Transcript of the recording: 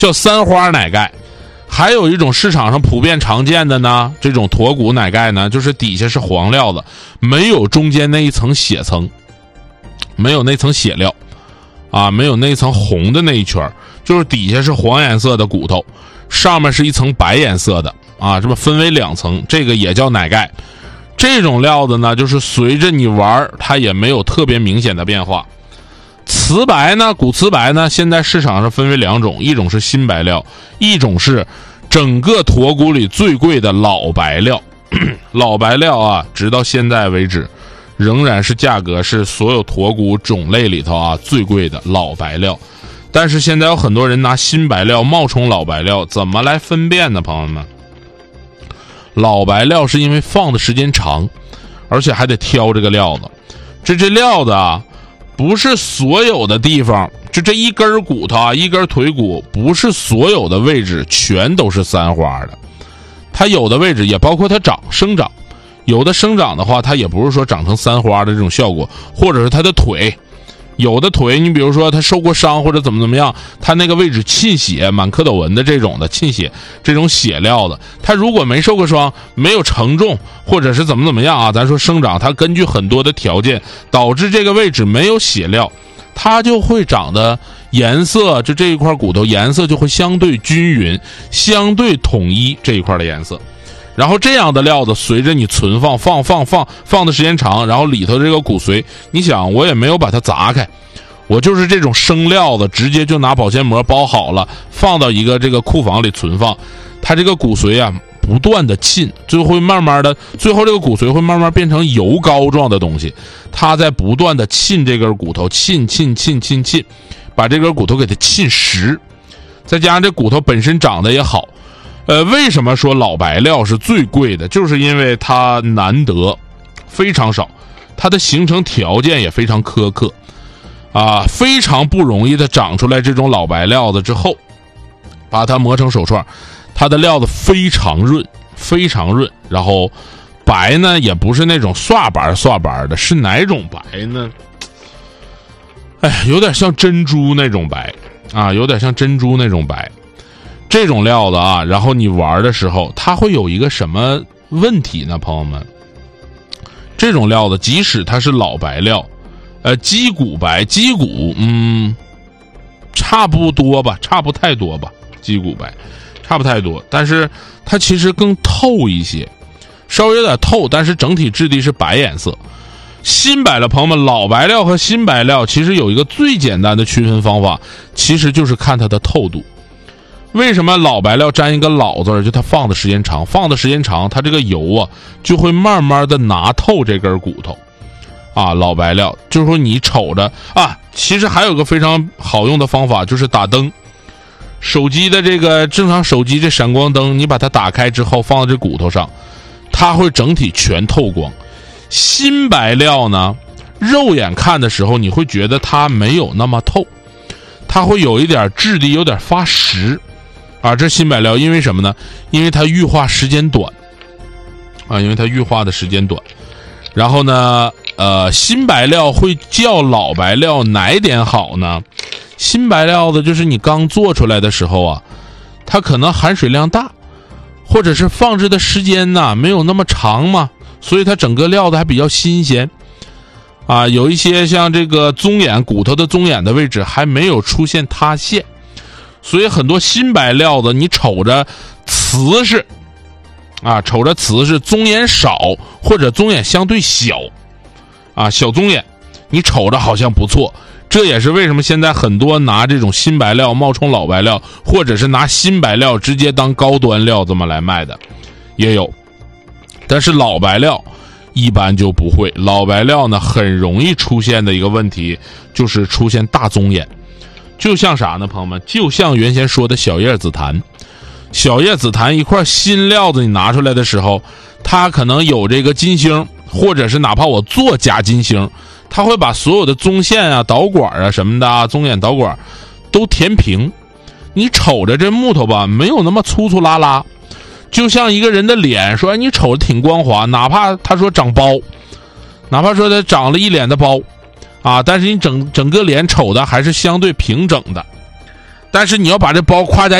叫三花奶盖。还有一种市场上普遍常见的呢，这种驼骨奶盖呢，就是底下是黄料子，没有中间那一层血层，没有那层血料啊，没有那一层红的那一圈，就是底下是黄颜色的骨头，上面是一层白颜色的啊，这么分为2层，这个也叫奶盖。这种料子呢，就是随着你玩它也没有特别明显的变化。瓷白呢，骨瓷白呢，现在市场上分为2种，一种是新白料，一种是整个驼骨里最贵的老白料。老白料啊，直到现在为止仍然是价格是所有驼骨种类里头啊最贵的老白料。但是现在有很多人拿新白料冒充老白料，怎么来分辨呢？朋友们，老白料是因为放的时间长，而且还得挑这个料子。这料子啊，不是所有的地方，就这一根骨头啊，一根腿骨，不是所有的位置全都是三花的。它有的位置也包括它生长，有的生长的话，它也不是说长成三花的这种效果，或者是它的腿。有的腿，你比如说他受过伤或者怎么样，他那个位置沁血满蝌蚪纹的这种的沁血，这种血料的，他如果没受过伤，没有承重，或者是怎么样啊，咱说生长，它根据很多的条件导致这个位置没有血料，它就会长的颜色，就这一块骨头颜色就会相对均匀，相对统一这一块的颜色。然后这样的料子随着你存放的时间长，然后里头这个骨髓，你想我也没有把它砸开，我就是这种生料子直接就拿保鲜膜包好了，放到一个这个库房里存放，它这个骨髓啊不断的沁，最后这个骨髓会慢慢变成油膏状的东西，它在不断的沁这根骨头，沁，把这根骨头给它沁实，再加上这骨头本身长得也好。为什么说老白料是最贵的？就是因为它难得，非常少，它的形成条件也非常苛刻啊，非常不容易的长出来这种老白料子之后，把它磨成手串，它的料子非常润，然后白呢也不是那种刷白的，是哪种白呢？有点像珍珠那种白啊，这种料子啊，然后你玩的时候，它会有一个什么问题呢？朋友们，这种料子即使它是老白料，鸡骨白，差不多吧，差不太多吧，鸡骨白差不太多，但是它其实更透一些，稍微有点透，但是整体质地是白颜色。新白料，朋友们，老白料和新白料其实有一个最简单的区分方法，其实就是看它的透度。为什么老白料沾一个老字，就它放的时间长，它这个油啊就会慢慢的拿透这根骨头啊。老白料就是说你瞅着啊，其实还有个非常好用的方法，就是打灯。手机的这个正常手机这闪光灯，你把它打开之后放到这骨头上，它会整体全透光。新白料呢，肉眼看的时候你会觉得它没有那么透，它会有一点质地有点发实啊。这新白料因为什么呢？因为它玉化时间短啊，然后呢新白料会较老白料哪一点好呢？新白料的就是你刚做出来的时候啊，它可能含水量大，或者是放置的时间呢没有那么长嘛，所以它整个料子还比较新鲜啊。有一些像这个骨头的宗眼的位置还没有出现塌陷，所以很多新白料子你瞅着瓷实啊，宗眼少或者宗眼相对小啊，小宗眼你瞅着好像不错。这也是为什么现在很多拿这种新白料冒充老白料，或者是拿新白料直接当高端料这么来卖的也有。但是老白料一般就不会，老白料呢很容易出现的一个问题就是出现大宗眼。就像啥呢，朋友们？就像原先说的小叶紫檀一块新料子你拿出来的时候，它可能有这个金星，或者是哪怕我做假金星，它会把所有的宗线啊、导管啊什么的啊，宗眼导管都填平。你瞅着这木头吧，没有那么粗粗拉拉，就像一个人的脸，说你瞅着挺光滑，哪怕他说长包，哪怕说他长了一脸的包啊，但是你整个脸瞅的还是相对平整的。 但是你要把这包挎在